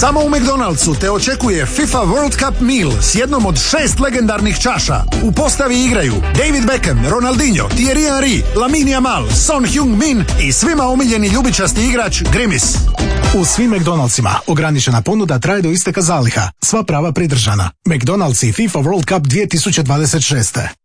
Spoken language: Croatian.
Samo u McDonald'su te očekuje FIFA World Cup Meal s jednom od 6 legendarnih čaša. U postavi igraju David Beckham, Ronaldinho, Thierry Henry, Lamine Yamal, Son Heung-min i svima omiljeni ljubičasti igrač Grimis. U svim McDonald'sima ograničena ponuda traje do isteka zaliha. Sva prava pridržana. McDonald's i FIFA World Cup 2026.